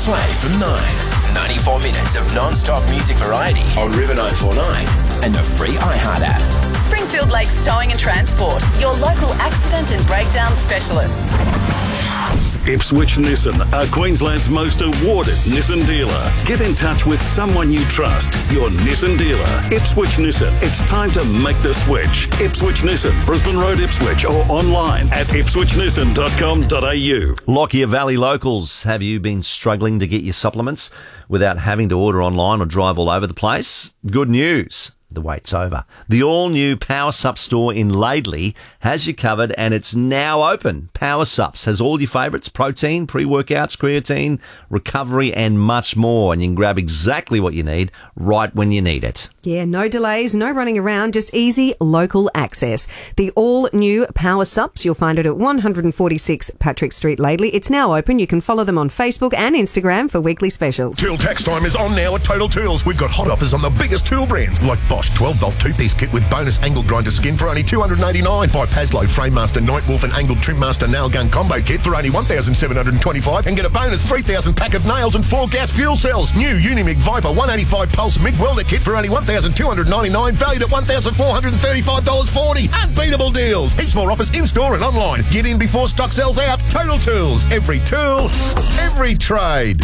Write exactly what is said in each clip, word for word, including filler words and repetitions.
Play from nine. ninety-four minutes of non-stop music variety on River nine four nine and the free iHeart app. Springfield Lakes Towing and Transport, your local accident and breakdown specialists. Ipswich Nissan are Queensland's most awarded Nissan dealer. Get in touch with someone you trust. Your Nissan dealer. Ipswich Nissan. It's time to make the switch. Ipswich Nissan, Brisbane Road, Ipswich, or online at ipswich nissan dot com dot a u. Lockyer Valley locals, have you been struggling to get your supplements without having to order online or drive all over the place? Good news. The wait's over. The all-new Power Sup store in Laidley has you covered, and it's now open. Power Sups has all your favourites: protein, pre-workouts, creatine, recovery, and much more. And you can grab exactly what you need right when you need it. Yeah, no delays, no running around, just easy local access. The all-new Power Sups, you'll find it at one forty-six Patrick Street, Laidley. It's now open. You can follow them on Facebook and Instagram for weekly specials. Tool tax time is on now at Total Tools. We've got hot offers on the biggest tool brands like Bosch twelve volt two-piece kit with bonus angle grinder skin for only two hundred eighty-nine dollars. Buy Paslow Framemaster Nightwolf and Angled Trimmaster Nail Gun Combo Kit for only one thousand seven hundred twenty-five dollars and get a bonus three thousand pack of nails and four gas fuel cells. New Unimig Viper one eighty-five Pulse MIG Welder Kit for only one thousand two hundred ninety-nine dollars, valued at one thousand four hundred thirty-five dollars forty. Unbeatable deals. Heaps more offers in-store and online. Get in before stock sells out. Total Tools. Every tool, every trade.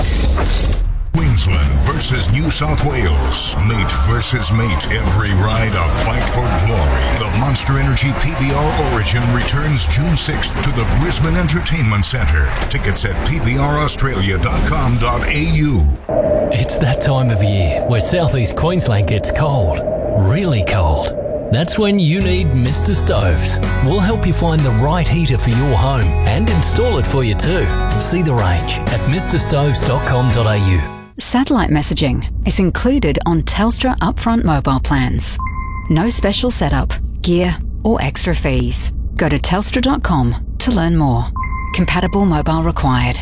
Queensland versus New South Wales. Mate versus mate. Every ride a fight for glory. The Monster Energy P B R Origin returns June sixth to the Brisbane Entertainment Centre. Tickets at p b r australia dot com dot a u. It's that time of year where southeast Queensland gets cold. Really cold. That's when you need Mister Stoves. We'll help you find the right heater for your home and install it for you too. See the range at mister stoves dot com dot a u. Satellite messaging is included on Telstra upfront mobile plans. No special setup, gear or extra fees. Go to telstra dot com to learn more. Compatible mobile required.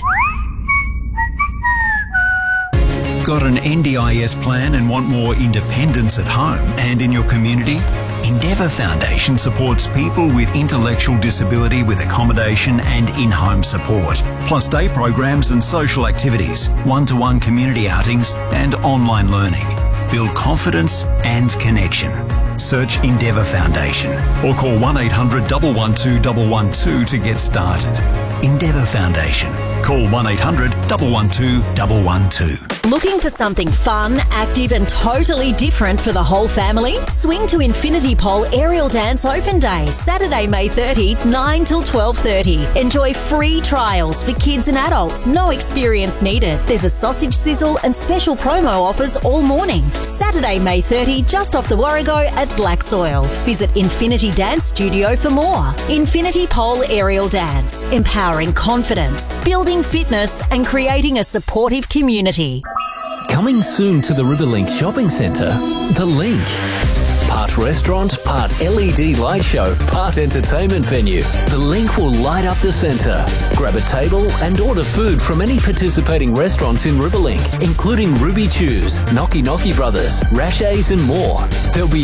Got an N D I S plan and want more independence at home and in your community? Endeavour Foundation supports people with intellectual disability with accommodation and in-home support, plus day programs and social activities, one-to-one community outings and online learning. Build confidence and connection. Search Endeavour Foundation or call one eight hundred, one one two, one one two to get started. Endeavour Foundation. Call one eight hundred, one one two, one one two. Looking for something fun, active and totally different for the whole family? Swing to Infinity Pole Aerial Dance Open Day, Saturday, May thirtieth, nine till twelve thirty. Enjoy free trials for kids and adults, no experience needed. There's a sausage sizzle and special promo offers all morning. Saturday, May thirtieth, just off the Warrego at Black Soil. Visit Infinity Dance Studio for more. Infinity Pole Aerial Dance, empowering confidence, building fitness and creating a supportive community. Coming soon to the Riverlink Shopping Centre, The Link. Part restaurant, part L E D light show, part entertainment venue. The Link will light up the centre. Grab a table and order food from any participating restaurants in Riverlink, including Ruby Chews, Knocky Knocky Brothers, Rashays and more. There'll be